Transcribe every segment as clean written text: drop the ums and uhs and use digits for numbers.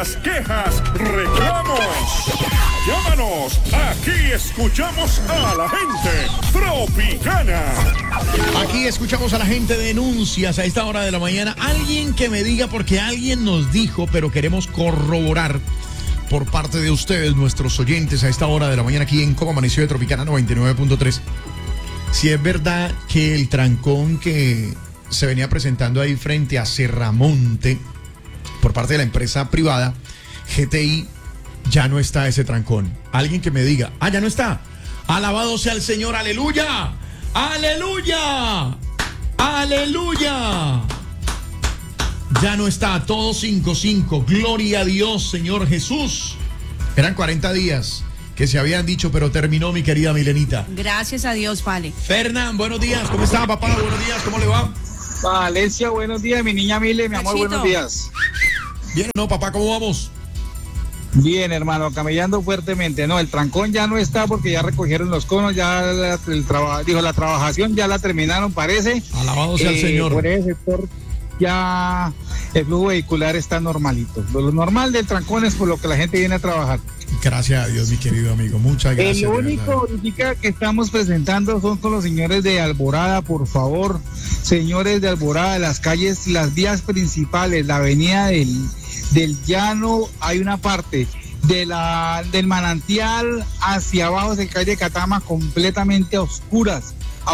denuncias, quejas, reclamos. Llámanos, aquí escuchamos a la gente. Tropicana. Aquí escuchamos a la gente, denuncias a esta hora de la mañana. Alguien que me diga, porque alguien nos dijo, pero queremos corroborar por parte de ustedes, nuestros oyentes, a esta hora de la mañana aquí en Cómo Amaneció de Tropicana 99.3. Si es verdad que el trancón que se venía presentando ahí frente a Serramonte por parte de la empresa privada GTI, ya no está ese trancón. Alguien que me diga, ya no está. Alabado sea el Señor, aleluya, aleluya, aleluya. Ya no está, todo 5-5, gloria a Dios, Señor Jesús. Eran 40 días que se habían dicho, pero terminó, mi querida Milenita. Gracias a Dios, vale. Fernán, buenos días, ¿cómo está, papá? Buenos días, ¿cómo le va? Valencia, buenos días, mi niña Mile, mi amor, Cachito. buenos días. Bien, ¿no, papá? ¿Cómo vamos? Bien, hermano, camellando fuertemente. No, el trancón ya no está porque ya recogieron los conos, ya la trabajación ya la terminaron, parece. Alabado sea el Señor. Por ese sector ya el flujo vehicular está normalito. Lo normal del trancón es por lo que la gente viene a trabajar. Gracias a Dios, mi querido amigo, muchas gracias. Lo único ahorita que estamos presentando son con los señores de Alborada, por favor. Señores de Alborada, las calles, las vías principales, la avenida del Llano, hay una parte del Manantial hacia abajo del calle Catama completamente a oscuras.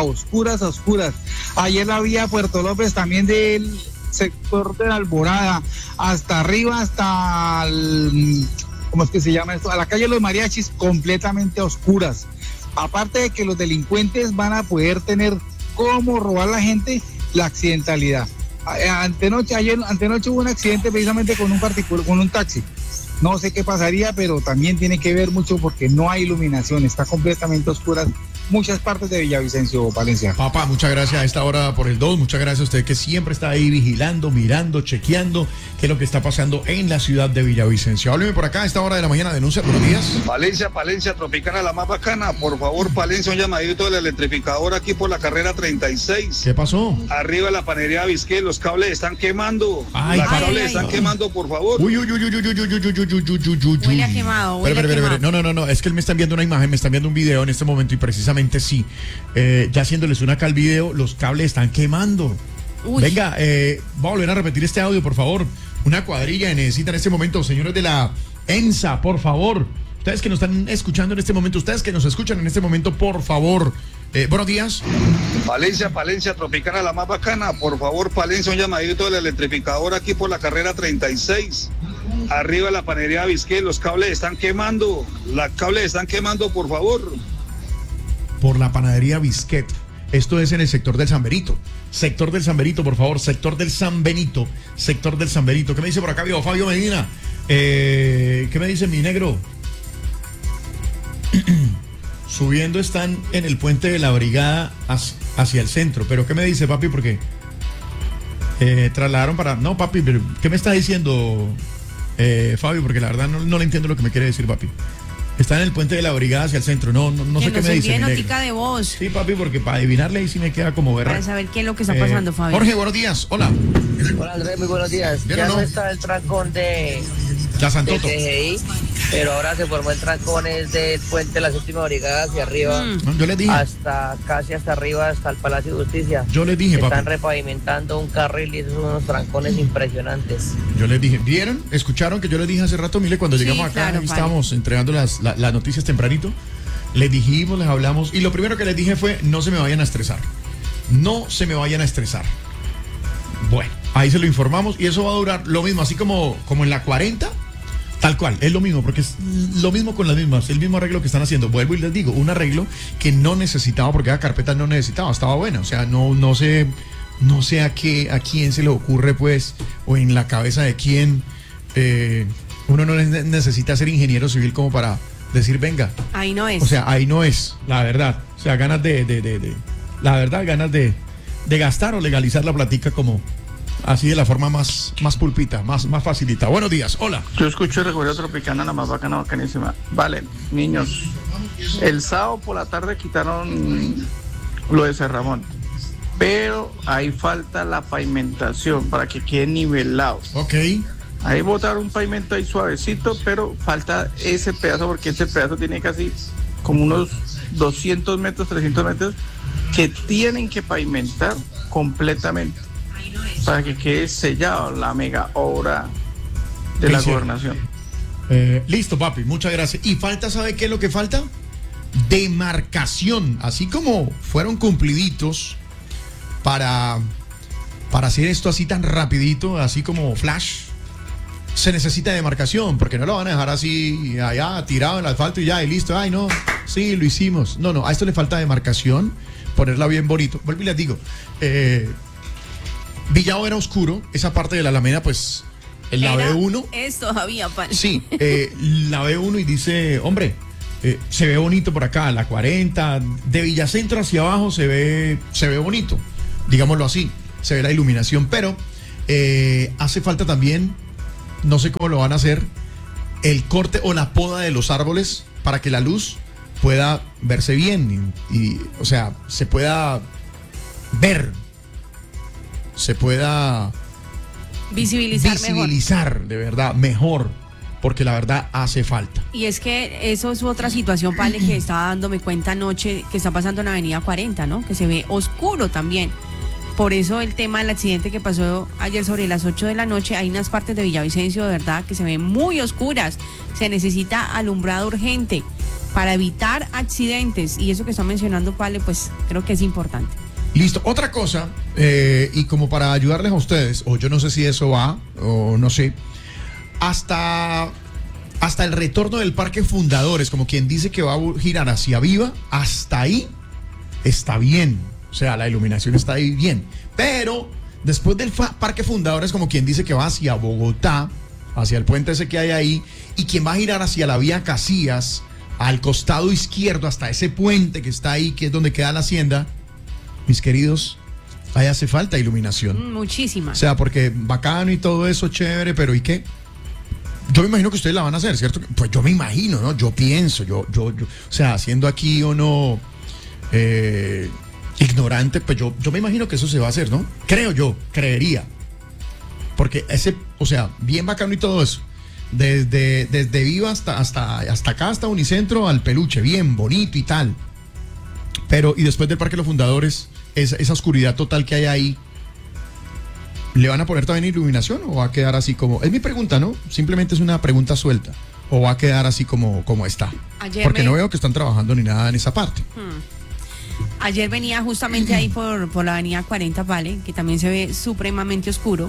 Ayer la vía Puerto López también del sector de la Alborada hasta arriba, hasta ¿cómo es que se llama esto? A la calle de los Mariachis completamente a oscuras. Aparte de que los delincuentes van a poder tener cómo robar a la gente, la accidentalidad. Antenoche hubo un accidente precisamente con un taxi. No sé qué pasaría, pero también tiene que ver mucho porque no hay iluminación, está completamente oscura muchas partes de Villavicencio, Valencia. Papá, muchas gracias a esta hora por el 2, muchas gracias a usted que siempre está ahí vigilando, mirando, chequeando qué es lo que está pasando en la ciudad de Villavicencio. Hábleme por acá a esta hora de la mañana, denuncia, buenos días. Palencia, Tropicana, la más bacana. Por favor, Palencia, un llamadito del electrificador aquí por la carrera 36. ¿Qué pasó? Arriba de la panería Vizquel, los cables están quemando. Los cables están quemando, por favor. Huele a quemado, No, es que él me está enviando una imagen, me está enviando un video en este momento y precisamente sí, ya haciéndoles una acá al video, los cables están quemando. Uy. Venga, voy a volver a repetir este audio, por favor. Una cuadrilla que necesita en este momento, señores de la ENSA, por favor. Ustedes que nos están escuchando en este momento, ustedes que nos escuchan en este momento, por favor. Buenos días. Palencia, Tropicana, la más bacana. Por favor, Palencia, un llamadito del electrificador aquí por la carrera 36. Arriba de la panería Vizquel, los cables están quemando. Los cables están quemando, por favor. Por la panadería Bisquet. Esto es en el sector del San Benito. Sector del San Benito, por favor. Sector del San Benito. ¿Qué me dice por acá, viejo Fabio Medina? ¿Qué me dice mi negro? Subiendo están en el puente de la Brigada hacia el centro. ¿Pero qué me dice, papi? Porque trasladaron para... No, papi, pero ¿qué me está diciendo, Fabio? Porque la verdad no le entiendo lo que me quiere decir, papi. Está en el puente de la Brigada hacia el centro. No sé qué me dice. Notica de voz. Sí, papi, porque para adivinarle ahí sí me queda como ver. Para saber qué es lo que está pasando, Fabio. Jorge, buenos días. Hola. Hola, Andrés, muy buenos días. ¿Bien Ya o no? no está el trancón de Santoto. CGI, pero ahora se formó el trancón del puente de la séptima brigada hacia arriba. Yo les dije. Casi hasta arriba, hasta el Palacio de Justicia. Yo les dije, Están papi. repavimentando un carril y esos son unos trancones impresionantes. Yo les dije. ¿Vieron? ¿Escucharon que yo les dije hace rato, Mile, cuando llegamos acá? Claro, ahí estábamos entregando las noticias tempranito. Les dijimos, les hablamos. Y lo primero que les dije fue, no se me vayan a estresar. No se me vayan a estresar. Bueno, ahí se lo informamos y eso va a durar lo mismo, así como en la 40. Tal cual, es lo mismo, porque es lo mismo con las mismas, el mismo arreglo que están haciendo. Vuelvo y les digo, un arreglo que no necesitaba, porque la carpeta no necesitaba, estaba buena. O sea, no sé a quién se le ocurre, pues, o en la cabeza de quién. Uno no necesita ser ingeniero civil como para decir, venga. Ahí no es. O sea, ahí no es, la verdad. O sea, ganas ganas de gastar o legalizar la platica como... Así de la forma más pulpita, más facilita. Buenos días, hola. Yo escucho el recorrido Tropicana, la más bacana, bacanísima. Vale, niños, el sábado por la tarde quitaron lo de Serramonte, pero ahí falta la pavimentación para que queden nivelados. Ok. Ahí botaron un pavimento ahí suavecito, pero falta ese pedazo, porque ese pedazo tiene casi como unos 200 metros, 300 metros, que tienen que pavimentar completamente para que quede sellado la mega obra de la gobernación. Listo, papi, muchas gracias. Y falta, ¿sabe qué es lo que falta? Demarcación. Así como fueron cumpliditos para hacer esto así tan rapidito, así como flash, se necesita demarcación, porque no lo van a dejar así allá tirado en el asfalto y ya, y listo. Ay, no, sí, lo hicimos. No, a esto le falta demarcación, ponerla bien bonito. Vuelvo y les digo, Villao era oscuro, esa parte de la Alameda, pues la B1. Es todavía, Pale. Sí, la B1 y dice, hombre, se ve bonito por acá, la 40, de Villacentro hacia abajo se ve bonito, digámoslo así, se ve la iluminación, pero hace falta también, no sé cómo lo van a hacer, el corte o la poda de los árboles para que la luz pueda verse bien y o sea, se pueda ver, se pueda visibilizar de verdad mejor, porque la verdad hace falta. Y es que eso es otra situación, Pale, que estaba dándome cuenta anoche, que está pasando en la avenida 40, ¿no? Que se ve oscuro también. Por eso el tema del accidente que pasó ayer sobre las 8 de la noche, hay unas partes de Villavicencio de verdad que se ven muy oscuras. Se necesita alumbrado urgente para evitar accidentes, y eso que está mencionando Pale, pues creo que es importante. Listo, otra cosa, y como para ayudarles a ustedes, o yo no sé si eso va, o no sé, hasta el retorno del Parque Fundadores, como quien dice que va a girar hacia Viva, hasta ahí está bien, o sea, la iluminación está ahí bien, pero después del Parque Fundadores, como quien dice que va hacia Bogotá, hacia el puente ese que hay ahí, y quien va a girar hacia la vía Casillas, al costado izquierdo, hasta ese puente que está ahí, que es donde queda la hacienda, mis queridos, ahí hace falta iluminación. Muchísima. O sea, porque bacano y todo eso, chévere, pero ¿y qué? Yo me imagino que ustedes la van a hacer, ¿cierto? Pues yo me imagino, ¿no? Yo pienso, yo o sea, siendo aquí o no ignorante, pues yo me imagino que eso se va a hacer, ¿no? Creería. Porque o sea, bien bacano y todo eso. Desde Viva hasta acá, hasta Unicentro, al Peluche, bien bonito y tal. Pero, y después del Parque de los Fundadores, esa oscuridad total que hay ahí, ¿le van a poner también iluminación o va a quedar así como? Es mi pregunta, ¿no? Simplemente es una pregunta suelta. ¿O va a quedar así como está? Porque no veo que están trabajando ni nada en esa parte. Ayer venía justamente ahí por la avenida 40, Vale, que también se ve supremamente oscuro.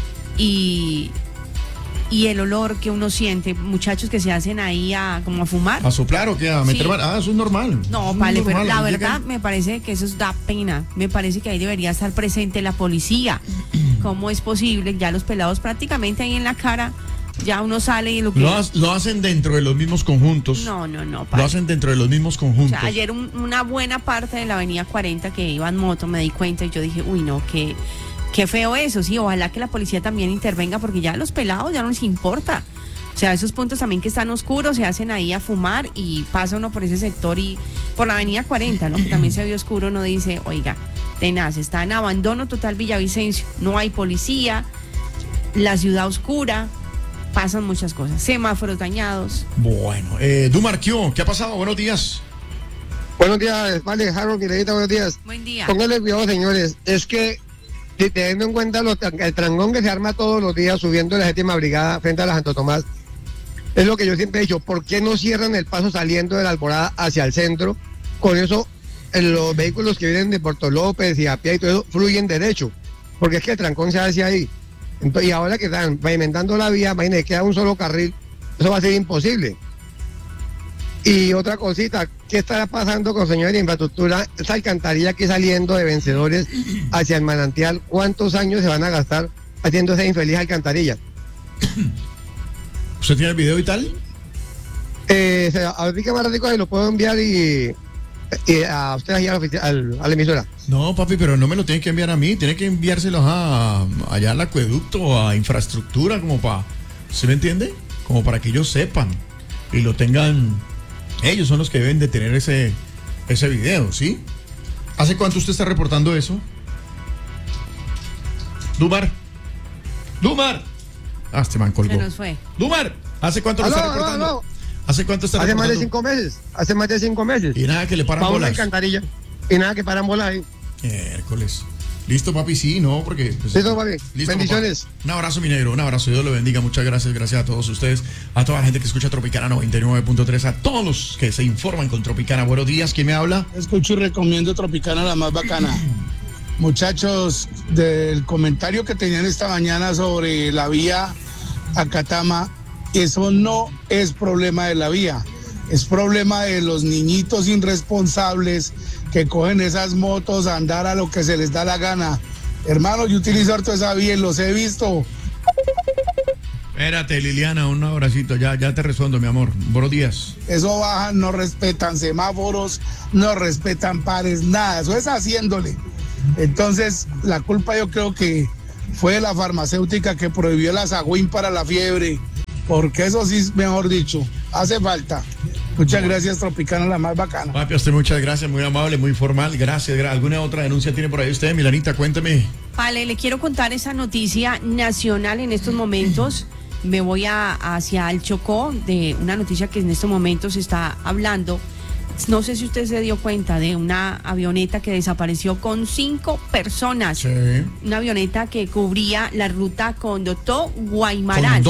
Y el olor que uno siente, muchachos que se hacen ahí como a fumar. ¿A soplar o qué? ¿A meter Sí. Eso es normal. No, Vale, pero la verdad me parece que eso da pena. Me parece que ahí debería estar presente la policía. ¿Cómo es posible? Ya los pelados prácticamente ahí en la cara, ya uno sale y lo que... Lo hacen dentro de los mismos conjuntos. No, Lo Vale. hacen dentro de los mismos conjuntos. O sea, ayer una buena parte de la avenida 40 que iba en moto, me di cuenta y yo dije, uy, no, qué feo eso, sí, ojalá que la policía también intervenga, porque ya a los pelados ya no les importa. O sea, esos puntos también que están oscuros se hacen ahí a fumar y pasa uno por ese sector y por la avenida 40, ¿no? Que también se ve oscuro, uno dice, oiga, tenaz, está en abandono total Villavicencio, no hay policía, la ciudad oscura, pasan muchas cosas, semáforos dañados. Bueno, Dumar, ¿qué ha pasado? Buenos días. Buenos días, vale, Harold, Mireita, buenos días. Buen día. Pónganle cuidado, señores, es que teniendo en cuenta el trancón que se arma todos los días subiendo la 7ª brigada frente a la Santo Tomás, es lo que yo siempre he dicho, ¿por qué no cierran el paso saliendo de la Alborada hacia el centro? Con eso, los vehículos que vienen de Puerto López y a pie y todo eso fluyen derecho, porque es que el trancón se hace ahí. Entonces, y ahora que están pavimentando la vía, imagínense, queda un solo carril, eso va a ser imposible. Y otra cosita, ¿qué estará pasando con señores de infraestructura? Esa alcantarilla que saliendo de Vencedores hacia el Manantial, ¿cuántos años se van a gastar haciendo esa infeliz alcantarilla? ¿Usted tiene el video y tal? Ahorita más ratico lo puedo enviar y a ustedes allá a la emisora. No, papi, pero no me lo tiene que enviar a mí, tiene que enviárselos allá al acueducto, a infraestructura, como para, ¿se me entiende? Como para que ellos sepan y lo tengan. Ellos son los que deben de tener ese video, ¿sí? ¿Hace cuánto usted está reportando eso? Dumar. Este man colgó. Se nos fue. Dumar, ¿hace cuánto lo está reportando? No. ¿Hace cuánto está Hace más de reportando? 5 meses. Hace más de 5 meses. Y nada que le paran Vamos a una bolas. alcantarilla. Y nada que paran bolas ahí. Miércoles. Listo, papi, sí, no, porque... pues, Listo, papi. listo, Bendiciones. papá. Un abrazo, mi negro, un abrazo. Dios lo bendiga. Muchas gracias, gracias a todos ustedes, a toda la gente que escucha Tropicana 99.3, a todos los que se informan con Tropicana. Buenos días, ¿quién me habla? Escucho y recomiendo Tropicana, la más bacana. Muchachos, del comentario que tenían esta mañana sobre la vía a Catama, eso no es problema de la vía, es problema de los niñitos irresponsables que cogen esas motos a andar a lo que se les da la gana. Hermano, yo utilizo harto esa vía y los he visto. Espérate, Liliana, un abracito, ya te respondo, mi amor. Buenos días. Eso bajan, no respetan semáforos, no respetan pares, nada, eso es haciéndole. Entonces, la culpa yo creo que fue de la farmacéutica que prohibió la Sagüín para la fiebre, porque eso sí, mejor dicho, hace falta. Muchas gracias, Tropicana, la más bacana. Papi, a usted muchas gracias, muy amable, muy formal, gracias. ¿Alguna otra denuncia tiene por ahí usted, Milanita? Cuénteme. Vale, le quiero contar esa noticia nacional en estos momentos. Me voy hacia el Chocó, de una noticia que en estos momentos se está hablando. No sé si usted se dio cuenta de una avioneta que desapareció con 5 personas. Sí. Una avioneta que cubría la ruta Condoto-Guaymaral.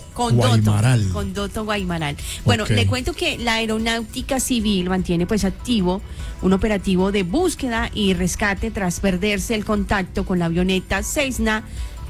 Condoto-Guaymaral. Bueno, Ok. le cuento que la Aeronáutica Civil mantiene pues activo un operativo de búsqueda y rescate tras perderse el contacto con la avioneta Cessna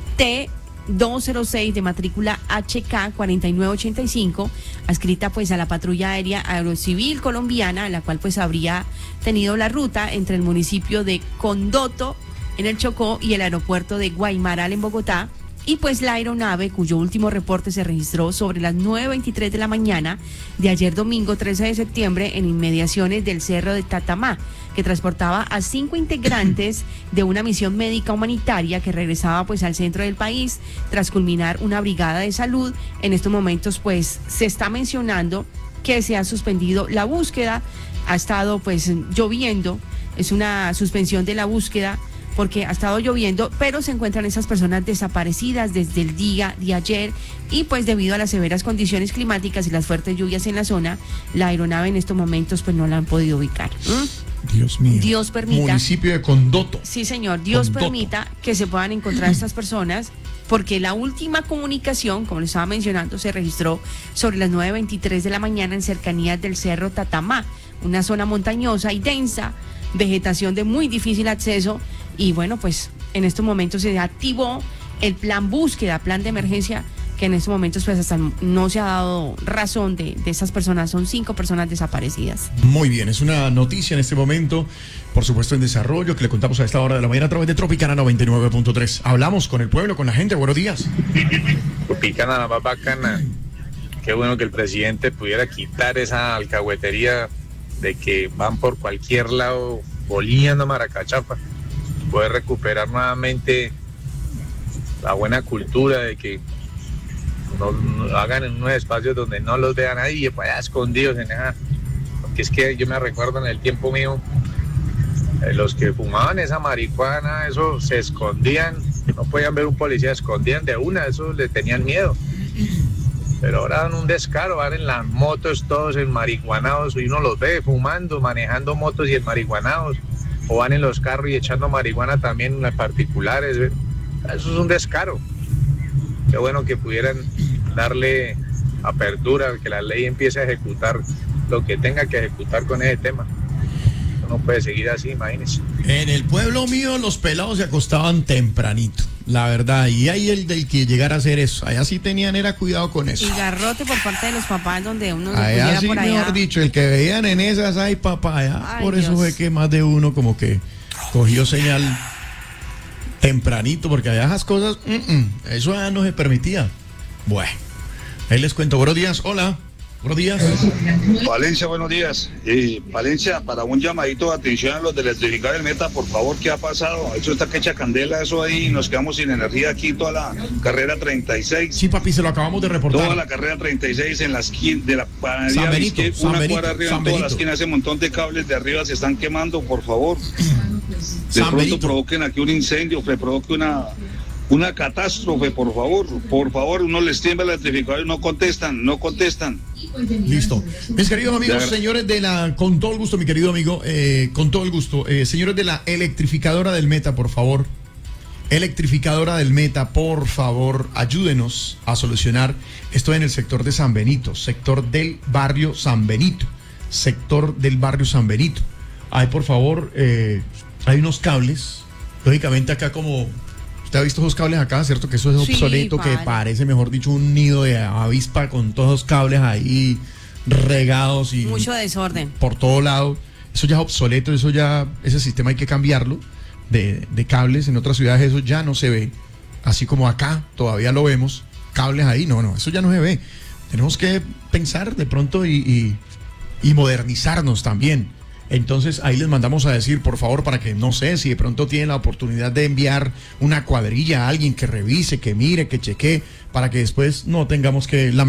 T-206 de matrícula HK 4985, adscrita pues a la patrulla aérea aerocivil colombiana, la cual pues habría tenido la ruta entre el municipio de Condoto en el Chocó y el aeropuerto de Guaymaral en Bogotá. Y pues la aeronave, cuyo último reporte se registró sobre las 9:23 de la mañana de ayer domingo 13 de septiembre en inmediaciones del Cerro de Tatamá, que transportaba a 5 integrantes de una misión médica humanitaria que regresaba pues al centro del país tras culminar una brigada de salud. En estos momentos pues se está mencionando que se ha suspendido la búsqueda, ha estado pues lloviendo, es una suspensión de la búsqueda porque ha estado lloviendo, pero se encuentran esas personas desaparecidas desde el día de ayer y pues debido a las severas condiciones climáticas y las fuertes lluvias en la zona, la aeronave en estos momentos pues no la han podido ubicar. Dios mío. Dios permita. Municipio de Condoto. Sí, señor, Dios Condoto. permita que se puedan encontrar estas personas, porque la última comunicación, como les estaba mencionando, se registró sobre las 9:23 de la mañana en cercanías del Cerro Tatamá, una zona montañosa y densa, vegetación de muy difícil acceso. Y bueno, pues en estos momentos se activó el plan búsqueda, plan de emergencia, que en estos momentos pues hasta no se ha dado razón de esas personas. Son 5 personas desaparecidas. Muy bien, es una noticia en este momento, por supuesto en desarrollo, que le contamos a esta hora de la mañana a través de Tropicana 99.3. Hablamos con el pueblo, con la gente. Buenos días. Tropicana, la más bacana. Qué bueno que el presidente pudiera quitar esa alcahuetería de que van por cualquier lado boliando maracachapa. Poder recuperar nuevamente la buena cultura de que no hagan en unos espacios donde no los vea nadie, pues allá escondidos en esa. Porque es que yo me recuerdo en el tiempo mío, los que fumaban esa marihuana, eso se escondían, no podían ver un policía, escondían de una, eso le tenían miedo. Pero ahora dan un descaro, van en las motos todos enmarihuanados y uno los ve fumando, manejando motos y enmarihuanados, o van en los carros y echando marihuana también en las particulares. Eso es un descaro. Qué bueno que pudieran darle apertura, que la ley empiece a ejecutar lo que tenga que ejecutar con ese tema. No puede seguir así, imagínense. En el pueblo mío los pelados se acostaban tempranito, la verdad, y ahí el del que llegara a hacer eso, allá sí tenían era cuidado con eso. Y garrote por parte de los papás donde uno se Allá pudiera sí, por allá. mejor dicho, el que veían en esas, ay papá, allá. Ay, Por eso Dios. fue que más de uno como que cogió señal tempranito, porque allá esas cosas, eso allá no se permitía. Bueno, ahí les cuento. Buenos días, hola. Buenos días. Valencia, buenos días. Valencia, para un llamadito de atención a los de electrificar el Meta, por favor, ¿qué ha pasado? Eso está que echa candela, eso ahí, nos quedamos sin energía aquí, toda la carrera 36. Sí, papi, se lo acabamos de reportar. Toda la carrera 36 en la esquina de la panadería San Benito, Vizquel, San una Benito, cuadra arriba San en toda la Benito. esquina, ese montón de cables de arriba se están quemando, por favor. De San pronto Benito. provoquen aquí un incendio, que provoque Una catástrofe, por favor, uno les tiembla el electrificador y no contestan. Listo. Mis queridos amigos, Ya. señores de la, con todo el gusto, mi querido amigo, con todo el gusto, señores de la electrificadora del Meta, por favor. Electrificadora del Meta, por favor, ayúdenos a solucionar esto en el sector de San Benito, sector del barrio San Benito. Ay, por favor, hay unos cables, lógicamente acá como... ¿Usted ha visto esos cables acá, cierto? Que eso es Sí, obsoleto, que vale. parece, mejor dicho, un nido de avispa con todos los cables ahí regados y Mucho desorden. por todo lado. Eso ya es obsoleto, ese sistema hay que cambiarlo de cables. En otras ciudades eso ya no se ve. Así como acá todavía lo vemos, cables ahí, no, eso ya no se ve. Tenemos que pensar de pronto y modernizarnos también. Entonces ahí les mandamos a decir, por favor, para que no sé si de pronto tienen la oportunidad de enviar una cuadrilla a alguien que revise, que mire, que chequee, para que después no tengamos que lamentar